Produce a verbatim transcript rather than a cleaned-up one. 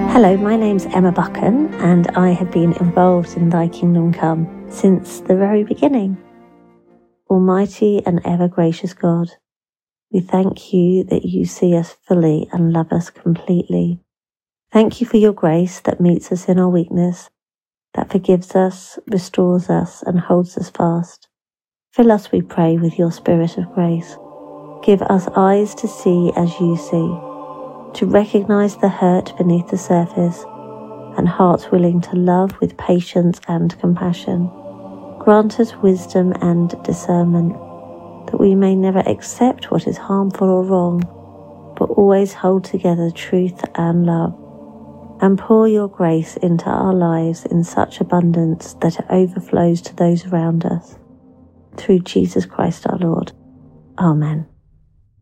Hello, my name's Emma Buchan, and I have been involved in Thy Kingdom Come since the very beginning. Almighty and ever-gracious God, we thank you that you see us fully and love us completely. Thank you for your grace that meets us in our weakness, that forgives us, restores us, and holds us fast. Fill us, we pray, with your spirit of grace. Give us eyes to see as you see, to recognise the hurt beneath the surface, and hearts willing to love with patience and compassion. Grant us wisdom and discernment, that we may never accept what is harmful or wrong, but always hold together truth and love. And pour your grace into our lives in such abundance that it overflows to those around us. Through Jesus Christ our Lord. Amen.